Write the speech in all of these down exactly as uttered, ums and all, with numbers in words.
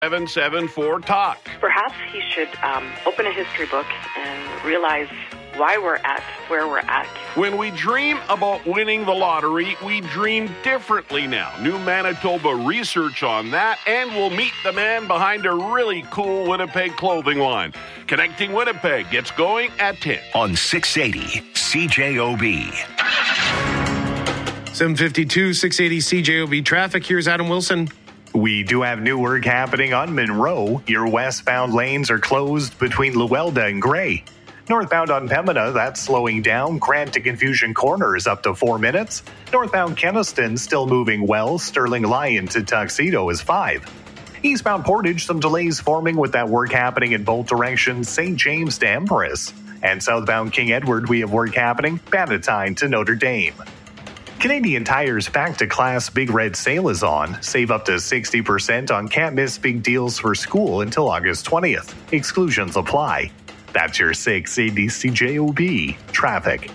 seven seven four talk. Perhaps he should um, open a history book and realize why we're at where we're at. When we dream about winning the lottery, we dream differently now. New Manitoba research on that, and we'll meet the man behind a really cool Winnipeg clothing line. Connecting Winnipeg gets going at ten. On six eighty C J O B. seven fifty-two, six eighty C J O B traffic. Here's Adam Wilson. We do have new work happening on Monroe. Your westbound lanes are closed between Luelda and Gray. Northbound on Pembina, that's slowing down. Grant to Confusion Corner is up to four minutes. Northbound Keniston still moving well. Sterling Lyon to Tuxedo is five. Eastbound Portage, some delays forming with that work happening in both directions. Saint James to Empress. And southbound King Edward, we have work happening. Bannatyne to Notre Dame. Canadian Tire's Back to Class Big Red Sale is on. Save up to sixty percent on can't miss big deals for school until August twentieth. Exclusions apply. That's your six eighty C J O B traffic.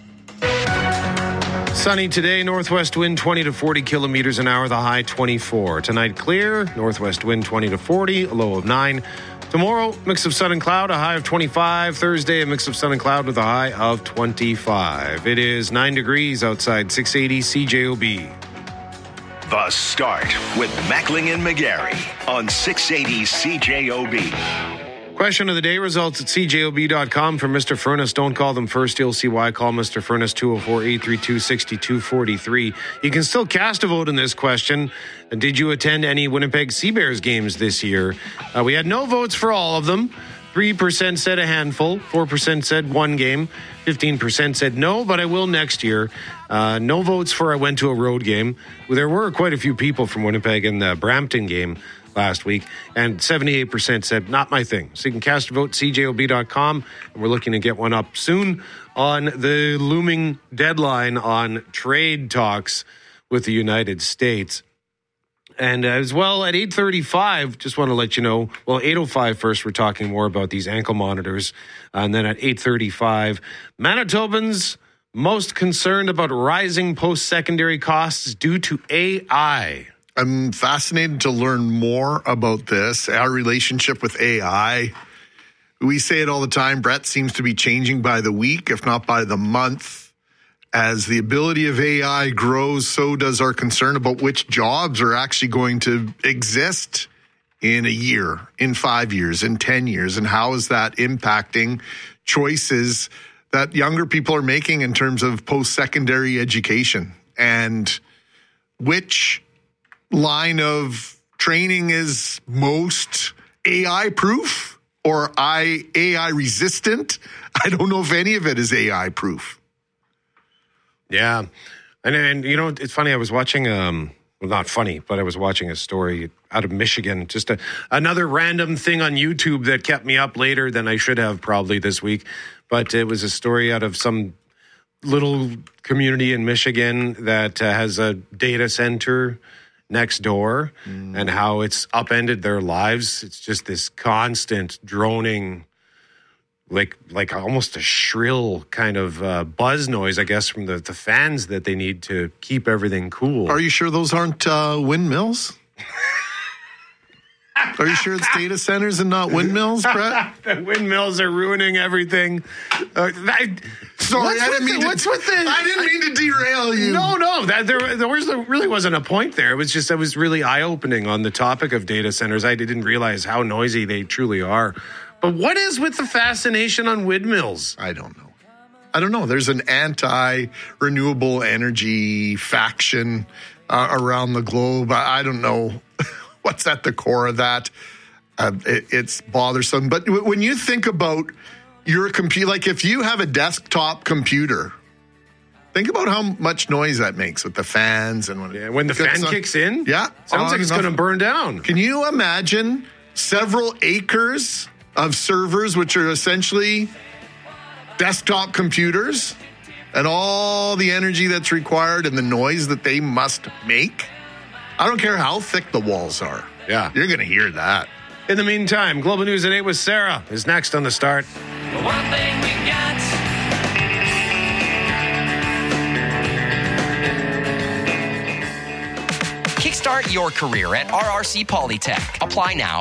Sunny today, northwest wind twenty to forty kilometers an hour, the high twenty-four. Tonight clear, northwest wind twenty to forty, a low of nine. Tomorrow, mix of sun and cloud, a high of twenty-five. Thursday, a mix of sun and cloud with a high of twenty-five. It is nine degrees outside six eighty C J O B. The Start with Mackling and McGarry on six eighty C J O B. Question of the day, results at C J O B dot com from Mister Furnace. Don't call them first. You'll see why. Call Mister Furnace, two oh four, eight three two, six two four three. You can still cast a vote in this question. Did you attend any Winnipeg Seabears games this year? Uh, we had no votes for all of them. three percent said a handful. four percent said one game. fifteen percent said no, but I will next year. Uh, no votes for I went to a road game. Well, there were quite a few people from Winnipeg in the Brampton game last week, and seventy-eight percent said not my thing. So you can cast a vote, C J O B dot com, and we're looking to get one up soon on the looming deadline on trade talks with the United States. And as well at eight thirty-five, just want to let you know, well, eight oh five first, we're talking more about these ankle monitors. And then at eight thirty-five, Manitobans most concerned about rising post-secondary costs due to A I. I'm fascinated to learn more about this, our relationship with A I. We say it all the time. Brett seems to be changing by the week, if not by the month. As the ability of A I grows, so does our concern about which jobs are actually going to exist in a year, in five years, in ten years, and how is that impacting choices that younger people are making in terms of post-secondary education, and which line of training is most A I-proof or I A I-resistant. I don't know if any of it is A I-proof. Yeah. And, and you know, it's funny. I was watching, um, well, not funny, but I was watching a story out of Michigan. Just a, another random thing on YouTube that kept me up later than I should have probably this week. But it was a story out of some little community in Michigan that uh, has a data center next door, mm. and how it's upended their lives. It's just this constant droning, like like almost a shrill kind of uh, buzz noise, I guess, from the, the fans that they need to keep everything cool. Are you sure those aren't uh, windmills? Are you sure it's data centers and not windmills, Brett? The windmills are ruining everything. Uh, I, Sorry, what's I didn't the, mean to. What's with the, I didn't mean to derail you. No, no, that there, there was, really wasn't a point there. It was just, it was really eye-opening on the topic of data centers. I didn't realize how noisy they truly are. But what is with the fascination on windmills? I don't know. I don't know. There's an anti-renewable energy faction uh, around the globe. I, I don't know what's at the core of that. Uh, it, it's bothersome. But w- when you think about your computer, like if you have a desktop computer, think about how much noise that makes with the fans. And when, yeah, when the fan on, kicks in, yeah, sounds like it's going to burn down. Can you imagine several acres of servers, which are essentially desktop computers, and all the energy that's required and the noise that they must make? I don't care how thick the walls are. Yeah. You're going to hear that. In the meantime, Global News at eight with Sarah is next on The Start. The one thing we got. Kickstart Start your career at R R C Polytech. Apply now